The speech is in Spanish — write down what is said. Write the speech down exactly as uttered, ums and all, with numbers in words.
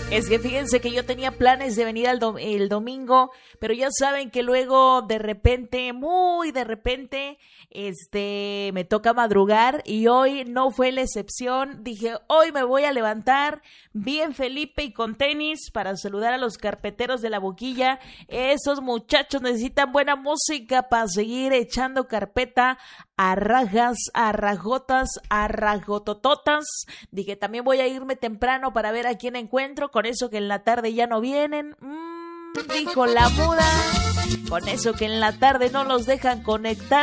Es que fíjense que yo tenía planes de venir al dom- el domingo, pero ya saben que luego de repente, muy de repente, este, me toca madrugar y hoy no fue la excepción. Dije, hoy me voy a levantar bien Felipe y con tenis para saludar a los carpeteros de la boquilla. Esos muchachos necesitan buena música para seguir echando carpeta a rajas, a rajotas, a rajotototas. Dije, también voy a irme temprano para ver a quién encuentro. Con eso que en la tarde ya no vienen. Mm, dijo la muda. Con eso que en la tarde no los dejan conectar.